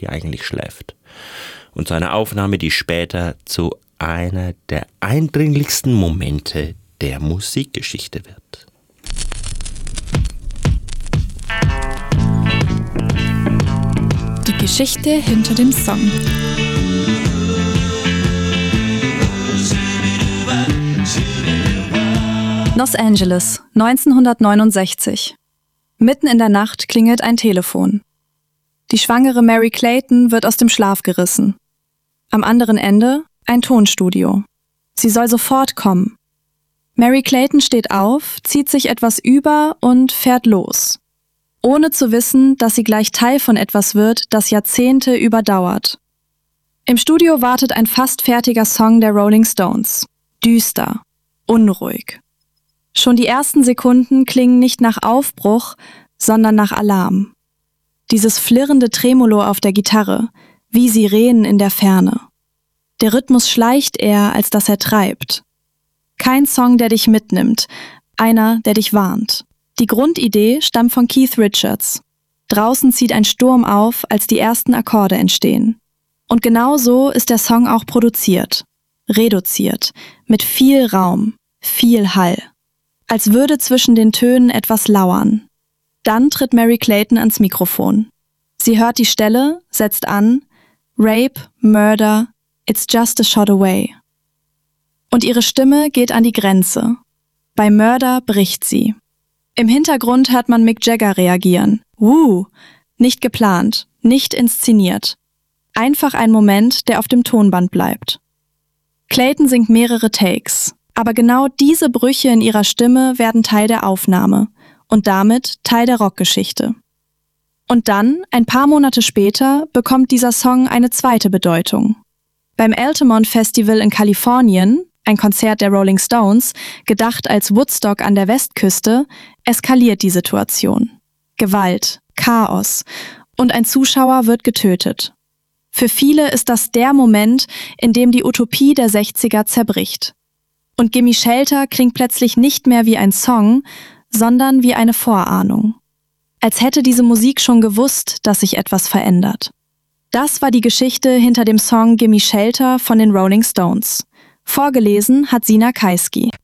die eigentlich schläft. Und zu einer Aufnahme, die später zu einer der eindringlichsten Momente der Musikgeschichte wird. Die Geschichte hinter dem Song. Los Angeles, 1969. Mitten in der Nacht klingelt ein Telefon. Die schwangere Mary Clayton wird aus dem Schlaf gerissen. Am anderen Ende ein Tonstudio. Sie soll sofort kommen. Mary Clayton steht auf, zieht sich etwas über und fährt los. Ohne zu wissen, dass sie gleich Teil von etwas wird, das Jahrzehnte überdauert. Im Studio wartet ein fast fertiger Song der Rolling Stones. Düster, unruhig. Schon die ersten Sekunden klingen nicht nach Aufbruch, sondern nach Alarm. Dieses flirrende Tremolo auf der Gitarre, wie Sirenen in der Ferne. Der Rhythmus schleicht eher, als dass er treibt. Kein Song, der dich mitnimmt, einer, der dich warnt. Die Grundidee stammt von Keith Richards. Draußen zieht ein Sturm auf, als die ersten Akkorde entstehen. Und genau so ist der Song auch produziert. Reduziert, mit viel Raum, viel Hall. Als würde zwischen den Tönen etwas lauern. Dann tritt Mary Clayton ans Mikrofon. Sie hört die Stelle, setzt an, Rape, Murder, it's just a shot away. Und ihre Stimme geht an die Grenze. Bei Murder bricht sie. Im Hintergrund hört man Mick Jagger reagieren. Nicht geplant, nicht inszeniert. Einfach ein Moment, der auf dem Tonband bleibt. Clayton singt mehrere Takes, aber genau diese Brüche in ihrer Stimme werden Teil der Aufnahme und damit Teil der Rockgeschichte. Und dann, ein paar Monate später, bekommt dieser Song eine zweite Bedeutung. Beim Altamont Festival in Kalifornien, ein Konzert der Rolling Stones, gedacht als Woodstock an der Westküste, eskaliert die Situation. Gewalt, Chaos und ein Zuschauer wird getötet. Für viele ist das der Moment, in dem die Utopie der 60er zerbricht. Und Gimme Shelter klingt plötzlich nicht mehr wie ein Song, sondern wie eine Vorahnung. Als hätte diese Musik schon gewusst, dass sich etwas verändert. Das war die Geschichte hinter dem Song Gimme Shelter von den Rolling Stones. Vorgelesen hat Sina Kaiski.